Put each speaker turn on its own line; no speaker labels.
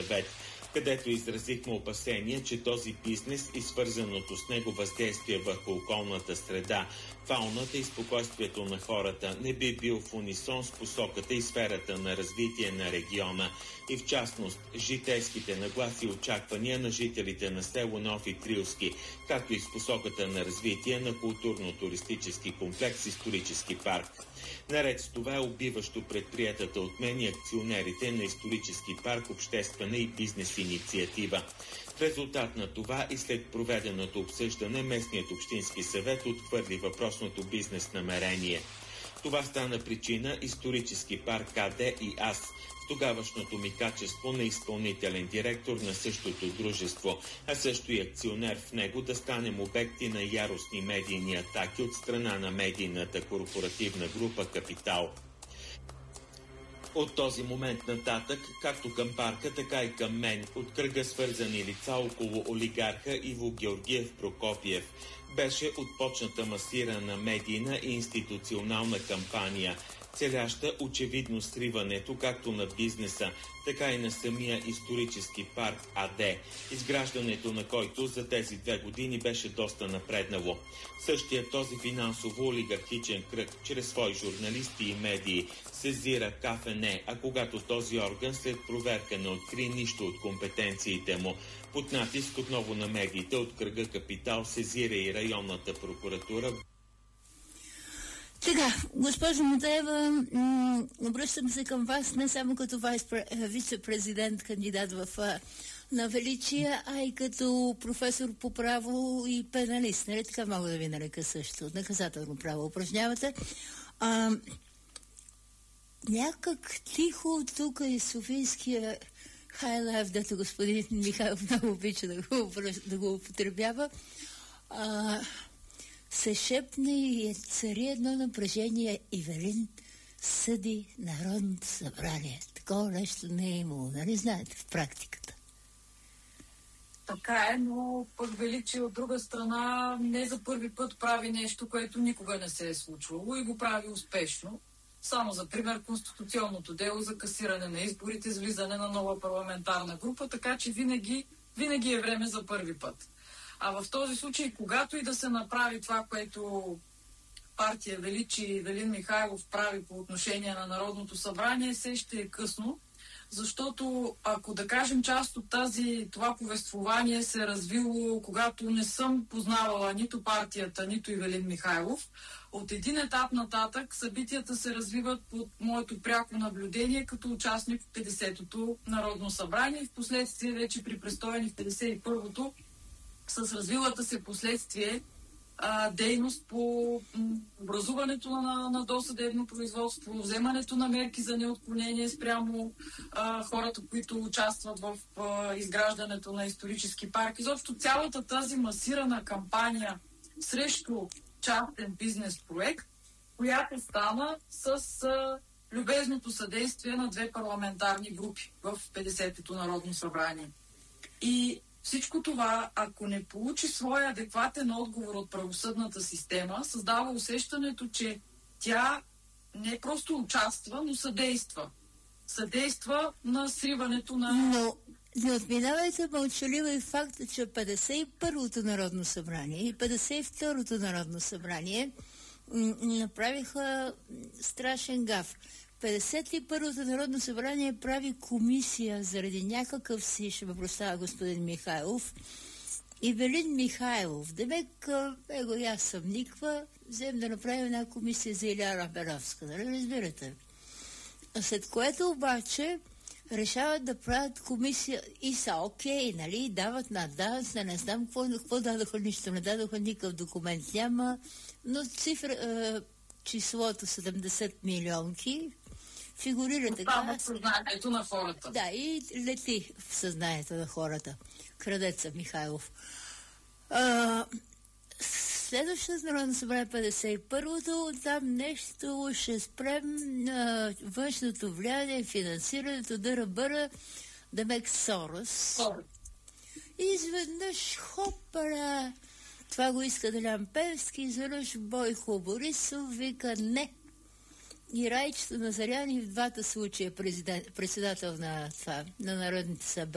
съвет, където изразихме опасение, че този бизнес и свързаното с него въздействие върху околната среда, фауната и спокойствието на хората не би бил в унисон с посоката и сферата на развитие на региона и в частност житейските нагласи и очаквания на жителите на село Нови Трилски, както и с посоката на развитие на културно-туристически комплекс Исторически парк. Наред с това е убиващо предприятата от мен и акционерите на Исторически парк обществена и бизнес инициатива. В резултат на това и след проведеното обсъждане местният общински съвет отхвърли въпросното бизнес намерение. Това стана причина Исторически парк АД и аз в тогавашното ми качество на изпълнителен директор на същото дружество, а също и акционер в него, да станем обекти на яростни медийни атаки от страна на медийната корпоративна група Капитал. От този момент нататък, както към парка, така и към мен, от кръга свързани лица около олигарха Иво Георгиев Прокопиев, беше отпочната масирана медийна и институционална кампания, целяща очевидно сриването както на бизнеса, така и на самия Исторически парк АД, изграждането на който за тези 2 години беше доста напреднало. Същия този финансово-олигархичен кръг, чрез свои журналисти и медии, сезира КФН, а когато този орган след проверка не откри нищо от компетенциите му, под натиск отново на медиите от кръга Капитал сезира и районната прокуратура.
Така, госпожо Матеева, обръщам се към вас не само като вице-президент, кандидат на Величия, а и като професор по право и пеналист. Нали така мога да ви нарека също? Наказателно право упражнявате. Някак тихо тук и Софийския хайлайф, дето господин Михайлов много обича да го употребява, се шепне и цари едно напрежение. Ивелин съди Народното събрание. Такова нещо не е имало, нали знаете, в практиката.
Така е, но пък Величие от друга страна не за първи път прави нещо, което никога не се е случвало и го прави успешно. Само за пример конституционното дело за касиране на изборите с влизане на нова парламентарна група, така че винаги е време за първи път. А в този случай, когато и да се направи това, което партия Величи и Ивелин Михайлов прави по отношение на Народното събрание, все ще е късно, защото ако да кажем част от това повествование се е развило, когато не съм познавала нито партията, нито Ивелин Михайлов, от един етап нататък събитията се развиват под моето пряко наблюдение като участник в 50-то Народно събрание и в последствие вече при престояни в 51-то с развилата се последствие дейност по образуването на досъдебно производство, вземането на мерки за неотклонение спрямо хората, които участват в изграждането на Исторически парк. Изобщо цялата тази масирана кампания срещу частен бизнес проект, която стана с любезното съдействие на 2 парламентарни групи в 50-то Народно събрание. И всичко това, ако не получи своя адекватен отговор от правосъдната система, създава усещането, че тя не просто участва, но съдейства. Съдейства на сриването на...
Но не отминавайте мълчаливо и факта, че 51-то Народно събрание и 52-то Народно събрание направиха страшен гаф. 51-то Народно събрание прави комисия заради някакъв си, ще ме простава господин Михайлов, Ивелин Михайлов. Демек, его и аз съм никва, взем да направим една комисия за Иляра Беровска, нали разбирате? След което обаче решават да правят комисия и са окей, нали, дават на ДАНС, не знам какво дадоха, нищо не дадоха, никакъв документ няма, но числото 70 милионки фигурира така.
Остава в съзнанието на хората.
Да, и лети в съзнанието на хората. Крадеца Михайлов. Следващото Народно събрание 51-то, там нещо ще спрем на външното влияние, финансирането, дъра-бъра, Демек Сорос. И изведнъж хопара, това го иска Делян Певски, изведнъж Бойко Борисов вика не. И Райчето Назарян и в двата случая председател на Народните събрания.